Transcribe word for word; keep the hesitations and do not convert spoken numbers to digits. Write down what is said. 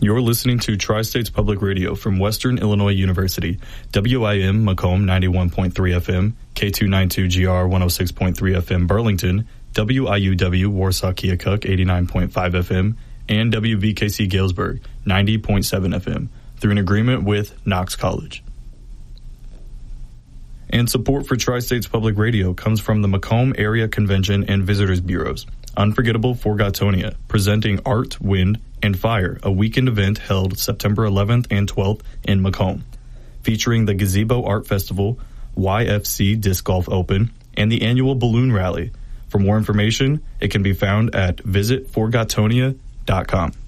You're listening to Tri-States Public Radio from Western Illinois University, W I M Macomb ninety-one point three F M, K two ninety-two G R one oh six point three F M Burlington, W I U W Warsaw Keokuk eighty-nine point five F M, and W V K C Galesburg ninety point seven F M through an agreement with Knox College. And support for Tri-States Public Radio comes from the Macomb Area Convention and Visitors Bureaus. Unforgettable Forgotonia, presenting Art, Wind, and Fire, a weekend event held September eleventh and twelfth in Macomb, featuring the Gazebo Art Festival, Y F C Disc Golf Open, and the annual Balloon Rally. For more information, it can be found at visit forgotonia dot com.